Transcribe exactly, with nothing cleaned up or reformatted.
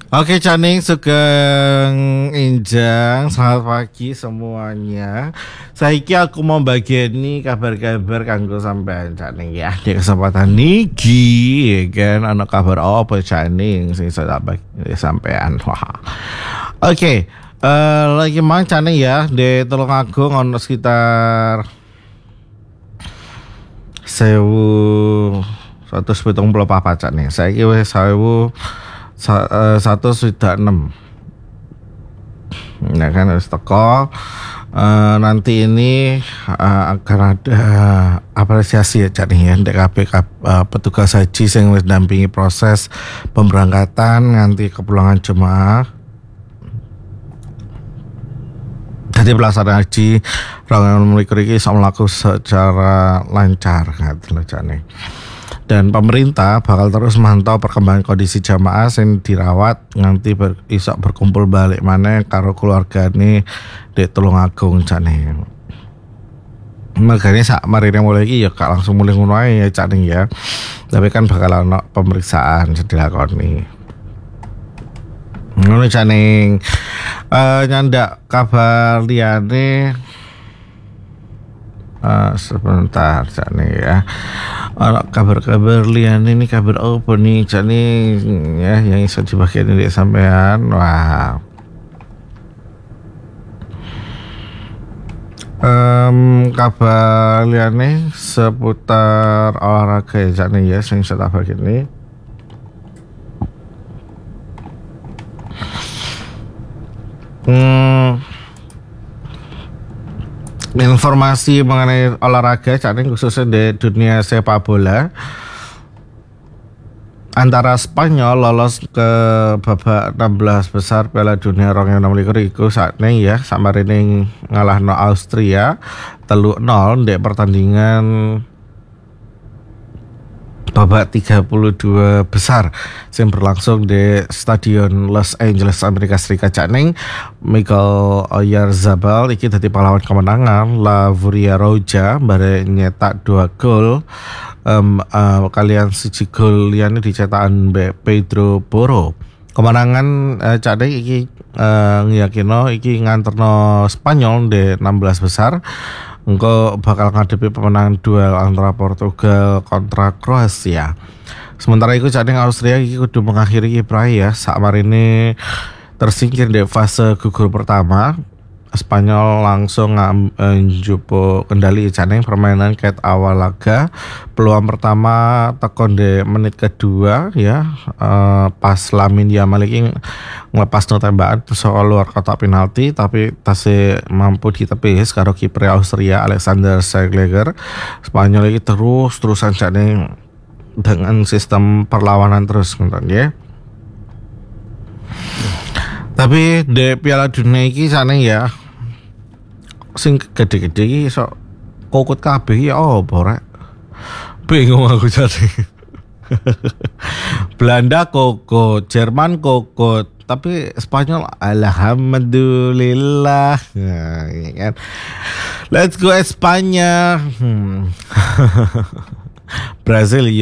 Oke, Caning, Sugeng, Injang, selamat pagi semuanya. Saiki aku mau bageni kabar-kabar kanggo sampean Caning ya. Di kesempatan niki ya kan ana kabar apa Caning sing saya bagi sampean. Wah. Oke, eh lagi mang Caning ya di Tulungagung ono sekitar sewu satu pitung puluh papat Caning. Saiki wis sewu satu sudah enam. Nah kan harus teko. Uh, nanti ini uh, akan ada apresiasi ya Cak nih ya D K P uh, petugas haji yang mendampingi proses pemberangkatan nganti kepulangan jemaah. Jadi pelaksanaan haji rombongan melikur iki iso mlaku secara lancar gitu loh Cak nih. Dan pemerintah bakal terus mantau perkembangan kondisi jamaah yang dirawat nganti ber, isok berkumpul balik mana karo keluarga nih di Tulungagung Cak. Makanya sak marine mulai iki ya gak langsung mulai ngono ae ya Cak ya. Tapi kan bakal ono pemeriksaan dilakoni. Ngono Cak ning. Eh nyandak kabar liyane Uh, sebentar Cak nih ya. Ada kabar-kabar lian ini kabar apa nih Cak nih ya yang bisa dibagian ini sampean. Wah. Um, kabar lian nih seputar olahraga ya Cak nih ya yang saya bagian ini. Hmm. Informasi mengenai olahraga Cak ning khususnya di dunia sepak bola, antara Spanyol lolos ke babak enam belas besar Piala Dunia dua ribu enam belas iku saat ning ya samarene ngalahno Austria telu nol di pertandingan babak tiga puluh dua besar yang berlangsung di Stadion Los Angeles Amerika Serikat Cak ning. Michael Oyarzabal iki dadi pahlawan kemenangan. La Furia Roja bare nyetak dua gol um, uh, kalian siji gol liyane dicetakan mbek Pedro Porro. Kemenangan uh, Cak ning iki uh, ngiyakino iki nganterno Spanyol di enam belas besar. Engko bakal ngadepi pemenangan duel antara Portugal kontra Kroasia. Sementara itu Cak ning Austria iki kudu mengakhiri kiprahnya ya sakmarine tersingkir di fase gugur pertama. Spanyol langsung njupuk kendali Cak ning permainan ket awal laga. Peluang pertama tekon di menit kedua ya uh, pas Lamine Yamal iki ngelepas no tembakan soal luar kotak penalti tapi tasih mampu ditepis karo kiper Austria Alexander Schlegel. Spanyol iki terus terusan Cak ning dengan sistem perlawanan terus ngoten ya. Tapi di Piala Dunia iki Cak ning ya sing gede-gede iki sok kokut kabeh ya apa rek. Bingung aku jadi. Belanda kokut, Jerman kokut, tapi Spanyol alhamdulillah. Nah, ya kan. Let's go Espanya. Hmm. Brazil